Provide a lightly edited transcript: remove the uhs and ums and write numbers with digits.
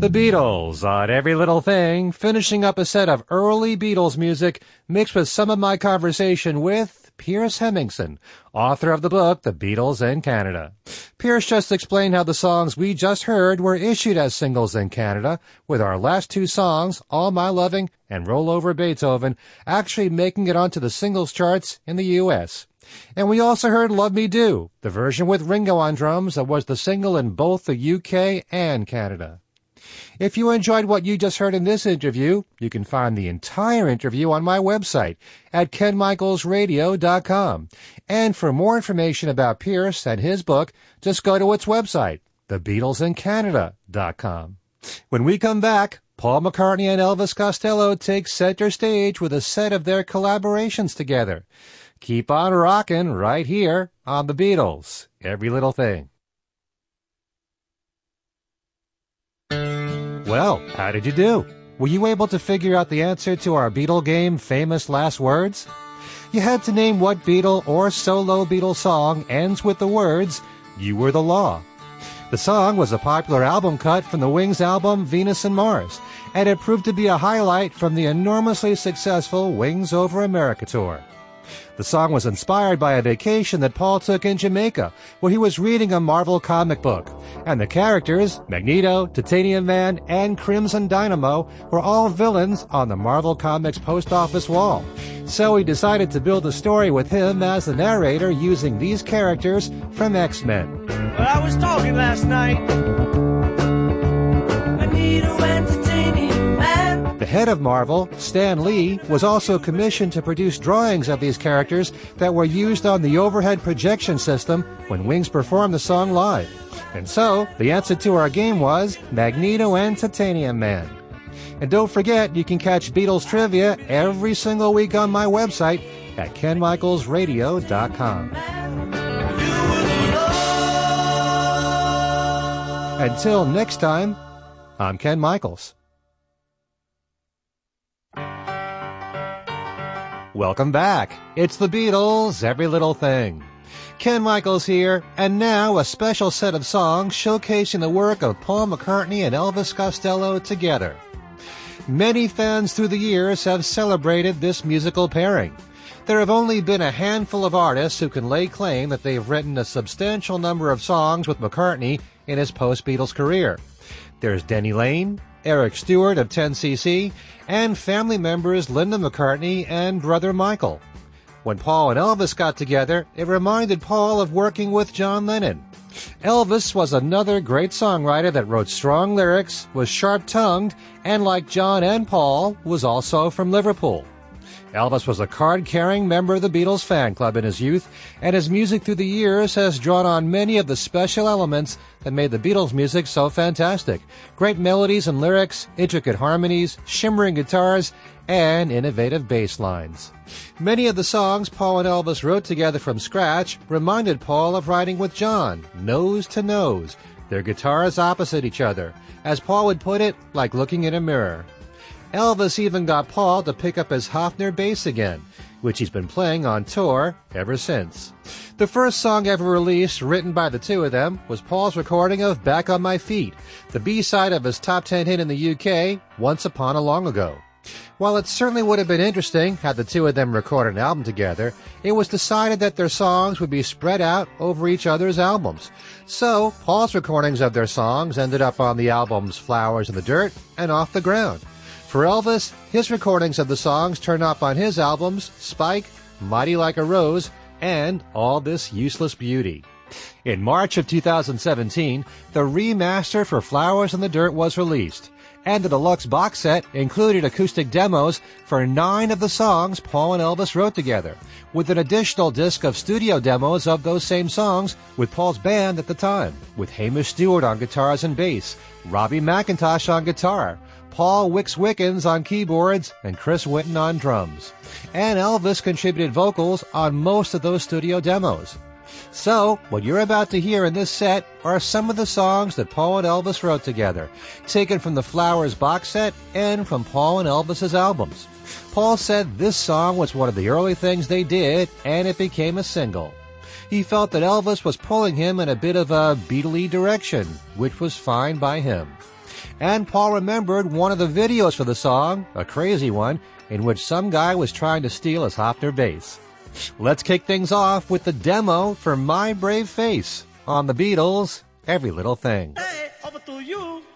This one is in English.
The Beatles on Every Little Thing, finishing up a set of early Beatles music mixed with some of my conversation with Piers Hemmingson, author of the book The Beatles in Canada. Piers just explained how the songs we just heard were issued as singles in Canada, with our last two songs, All My Loving and Roll Over Beethoven, actually making it onto the singles charts in the U.S. And we also heard Love Me Do, the version with Ringo on drums that was the single in both the UK and Canada. If you enjoyed what you just heard in this interview, you can find the entire interview on my website at kenmichaelsradio.com. And for more information about Piers and his book, just go to its website, thebeatlesincanada.com. When we come back, Paul McCartney and Elvis Costello take center stage with a set of their collaborations together. Keep on rockin' right here on The Beatles, Every Little Thing. Well, how did you do? Were you able to figure out the answer to our Beatle game, Famous Last Words? You had to name what Beatle or solo Beatle song ends with the words, "You Were the Law." The song was a popular album cut from the Wings album, Venus and Mars, and it proved to be a highlight from the enormously successful Wings Over America tour. The song was inspired by a vacation that Paul took in Jamaica, where he was reading a Marvel comic book, and the characters, Magneto, Titanium Man, and Crimson Dynamo, were all villains on the Marvel Comics post office wall. So he decided to build a story with him as the narrator using these characters from X-Men. Well, I was talking last night. Magneto and Titanium Man. The head of Marvel, Stan Lee, was also commissioned to produce drawings of these characters that were used on the overhead projection system when Wings performed the song live. And so, the answer to our game was Magneto and Titanium Man. And don't forget, you can catch Beatles trivia every single week on my website at kenmichaelsradio.com. Until next time, I'm Ken Michaels. Welcome back. It's the Beatles, Every Little Thing. Ken Michaels here, and now a special set of songs showcasing the work of Paul McCartney and Elvis Costello together. Many fans through the years have celebrated this musical pairing. There have only been a handful of artists who can lay claim that they've written a substantial number of songs with McCartney in his post-Beatles career. There's Denny Laine, Eric Stewart of 10cc, and family members Linda McCartney and brother Michael. When Paul and Elvis got together, it reminded Paul of working with John Lennon. Elvis was another great songwriter that wrote strong lyrics, was sharp-tongued, and like John and Paul, was also from Liverpool. Elvis was a card-carrying member of the Beatles fan club in his youth, and his music through the years has drawn on many of the special elements that made the Beatles' music so fantastic. Great melodies and lyrics, intricate harmonies, shimmering guitars, and innovative bass lines. Many of the songs Paul and Elvis wrote together from scratch reminded Paul of writing with John, nose to nose, their guitars opposite each other. As Paul would put it, like looking in a mirror. Elvis even got Paul to pick up his Hofner bass again, which he's been playing on tour ever since. The first song ever released, written by the two of them, was Paul's recording of Back on My Feet, the B-side of his top 10 hit in the UK, Once Upon a Long Ago. While it certainly would have been interesting had the two of them record an album together, it was decided that their songs would be spread out over each other's albums. So, Paul's recordings of their songs ended up on the albums Flowers in the Dirt and Off the Ground. For Elvis, his recordings of the songs turned up on his albums Spike, Mighty Like a Rose, and All This Useless Beauty. In March of 2017, the remaster for Flowers in the Dirt was released, and the deluxe box set included acoustic demos for 9 of the songs Paul and Elvis wrote together, with an additional disc of studio demos of those same songs with Paul's band at the time, with Hamish Stewart on guitars and bass, Robbie McIntosh on guitar, Paul Wicks-Wickens on keyboards, and Chris Winton on drums. And Elvis contributed vocals on most of those studio demos. So, what you're about to hear in this set are some of the songs that Paul and Elvis wrote together, taken from the Flowers box set and from Paul and Elvis's albums. Paul said this song was one of the early things they did, and it became a single. He felt that Elvis was pulling him in a bit of a Beatle-y direction, which was fine by him. And Paul remembered one of the videos for the song, a crazy one, in which some guy was trying to steal his Hofner bass. Let's kick things off with the demo for My Brave Face on the Beatles' Every Little Thing. Hey, over to you.